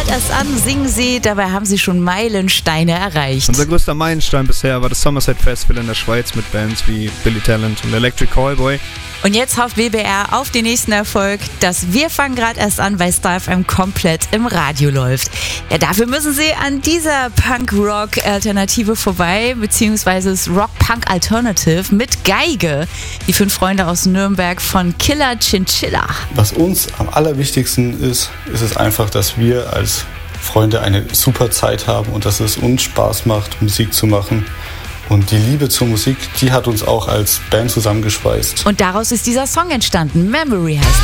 gerade erst an, singen sie, dabei haben sie schon Meilensteine erreicht. Unser größter Meilenstein bisher war das Somerset Festival in der Schweiz mit Bands wie Billy Talent und Electric Callboy. Und jetzt hofft WBR auf den nächsten Erfolg, dass Wir fangen gerade erst an bei Star FM komplett im Radio läuft. Ja, dafür müssen sie an dieser Punk-Rock-Alternative vorbei, beziehungsweise das Rock-Punk-Alternative mit Geige. Die 5 Freunde aus Nürnberg von Killer Chinchilla. Was uns am allerwichtigsten ist es einfach, dass wir als Freunde eine super Zeit haben und dass es uns Spaß macht, Musik zu machen. Und die Liebe zur Musik, die hat uns auch als Band zusammengeschweißt. Und daraus ist dieser Song entstanden. Memory heißt